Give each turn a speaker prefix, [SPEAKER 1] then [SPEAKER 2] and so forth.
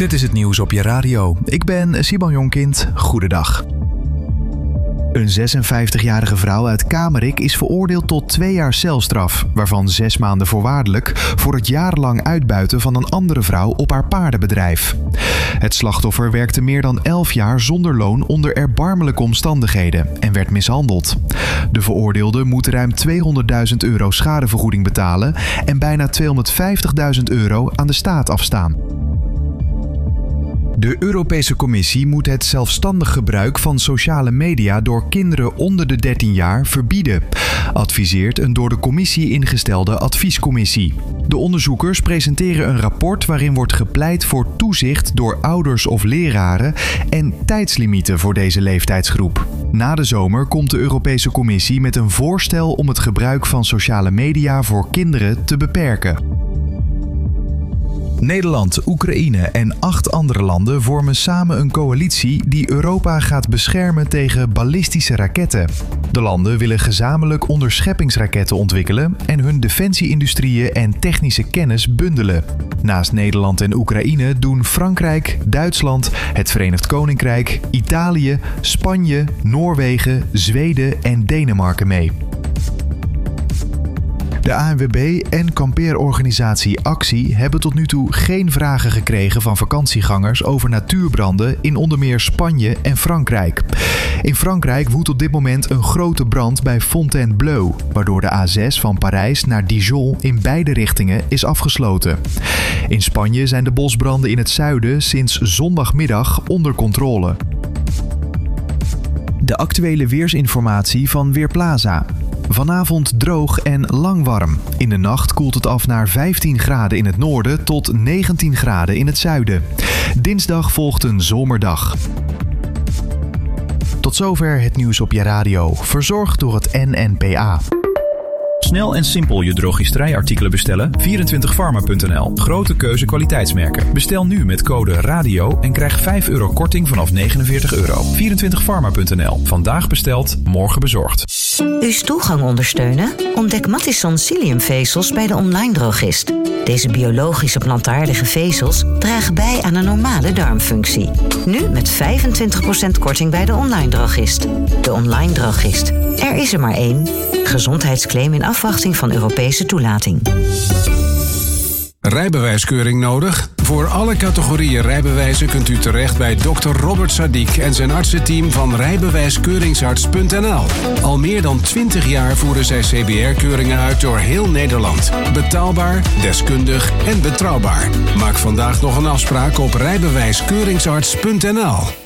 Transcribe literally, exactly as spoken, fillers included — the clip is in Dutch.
[SPEAKER 1] Dit is het nieuws op je radio. Ik ben Simon Jonkind. Goedendag. Een zesenvijftigjarige vrouw uit Kamerik is veroordeeld tot twee jaar celstraf, waarvan zes maanden voorwaardelijk, voor het jarenlang uitbuiten van een andere vrouw op haar paardenbedrijf. Het slachtoffer werkte meer dan elf jaar zonder loon onder erbarmelijke omstandigheden en werd mishandeld. De veroordeelde moet ruim tweehonderdduizend euro schadevergoeding betalen en bijna tweehonderdvijftigduizend euro aan de staat afstaan. De Europese Commissie moet het zelfstandig gebruik van sociale media door kinderen onder de dertien jaar verbieden, adviseert een door de commissie ingestelde adviescommissie. De onderzoekers presenteren een rapport waarin wordt gepleit voor toezicht door ouders of leraren en tijdslimieten voor deze leeftijdsgroep. Na de zomer komt de Europese Commissie met een voorstel om het gebruik van sociale media voor kinderen te beperken. Nederland, Oekraïne en acht andere landen vormen samen een coalitie die Europa gaat beschermen tegen ballistische raketten. De landen willen gezamenlijk onderscheppingsraketten ontwikkelen en hun defensie-industrieën en technische kennis bundelen. Naast Nederland en Oekraïne doen Frankrijk, Duitsland, het Verenigd Koninkrijk, Italië, Spanje, Noorwegen, Zweden en Denemarken mee. De A N W B en kampeerorganisatie Actie hebben tot nu toe geen vragen gekregen van vakantiegangers over natuurbranden in onder meer Spanje en Frankrijk. In Frankrijk woedt op dit moment een grote brand bij Fontainebleau, waardoor de A zes van Parijs naar Dijon in beide richtingen is afgesloten. In Spanje zijn de bosbranden in het zuiden sinds zondagmiddag onder controle. De actuele weersinformatie van Weerplaza. Vanavond droog en lang warm. In de nacht koelt het af naar vijftien graden in het noorden tot negentien graden in het zuiden. Dinsdag volgt een zomerdag. Tot zover het nieuws op je radio, verzorgd door het N N P A.
[SPEAKER 2] Snel en simpel je drogisterij-artikelen bestellen? vierentwintig pharma punt n l. Grote keuze kwaliteitsmerken. Bestel nu met code RADIO en krijg vijf euro korting vanaf negenenveertig euro. vierentwintig pharma punt n l. Vandaag besteld, morgen bezorgd.
[SPEAKER 3] Uw stoelgang ondersteunen? Ontdek Matisson psylliumvezels bij de online drogist. Deze biologische plantaardige vezels dragen bij aan een normale darmfunctie. Nu met vijfentwintig procent korting bij de online drogist. De online drogist. Er is er maar één. Gezondheidsclaim in afwachting van Europese toelating.
[SPEAKER 4] Rijbewijskeuring nodig? Voor alle categorieën rijbewijzen kunt u terecht bij dokter Robert Sadiq en zijn artsenteam van rijbewijskeuringsarts punt n l. Al meer dan twintig jaar voeren zij C B R-keuringen uit door heel Nederland. Betaalbaar, deskundig en betrouwbaar. Maak vandaag nog een afspraak op rijbewijskeuringsarts punt n l.